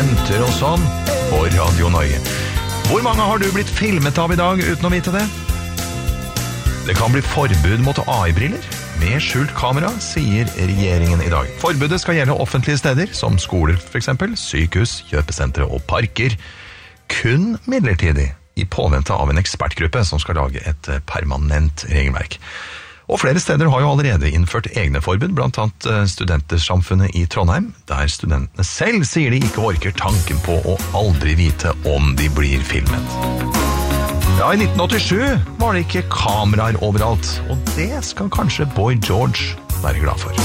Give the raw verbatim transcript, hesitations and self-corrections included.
jenter og sånn på Radio Norge. Hvor mange har du blitt filmet av i dag uten å vite det? Det kan bli forbud mot A I-briller med skjult kamera, sier regjeringen i dag. Forbudet skal gjelde offentlige steder, som skoler for eksempel, sykehus, kjøpesentre og parker. Kun midlertidig, i påvente av en ekspertgruppe som skal lage et permanent regelverk. Og flere steder har jo allerede innført egne forbud, blant annet Studentersamfunnet i Trondheim, der studentene selv sier de ikke orker tanken på å aldri vite om de blir filmet. Ja, i nitten åttisju var det ikke kameraer overalt, og det skal kanskje Boy George være glad for.